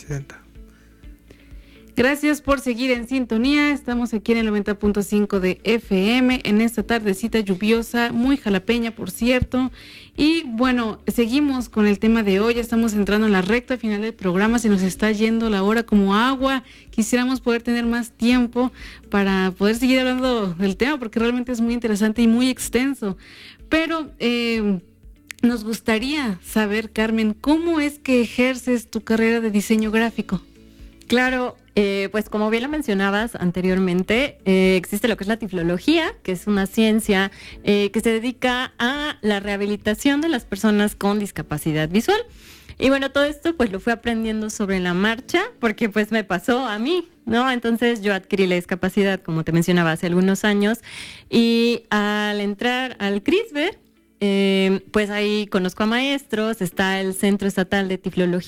Presidenta. Gracias por seguir en sintonía. Estamos aquí en el 90.5 de FM en esta tardecita lluviosa, muy jalapeña, por cierto. Y bueno, seguimos con el tema de hoy. Estamos entrando en la recta final del programa. Se nos está yendo la hora como agua. Quisiéramos poder tener más tiempo para poder seguir hablando del tema, porque realmente es muy interesante y muy extenso. Pero nos gustaría saber, Carmen, ¿cómo es que ejerces tu carrera de diseño gráfico? Claro, pues como bien lo mencionabas anteriormente, existe lo que es la tiflología, que es una ciencia que se dedica a la rehabilitación de las personas con discapacidad visual. Y bueno, todo esto pues lo fui aprendiendo sobre la marcha, porque pues me pasó a mí, ¿no? Entonces yo adquirí la discapacidad, como te mencionaba, hace algunos años, y al entrar al CRISBR, pues ahí conozco a maestros, está el Centro Estatal de Tiflología